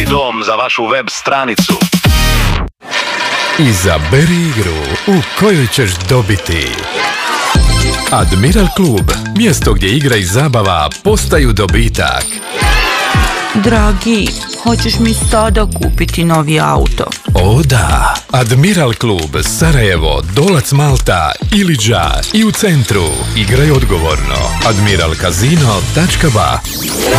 idealni dom za vašu web stranicu. Izaberi igru u kojoj ćeš dobiti. Admiral Klub, mjesto gdje igra i zabava postaju dobitak. Dragi, hoćeš mi sada kupiti novi auto? O da, Admiral Klub, Sarajevo, Dolac Malta, Iliđa i u centru. Igraj odgovorno. admiralkazino.ba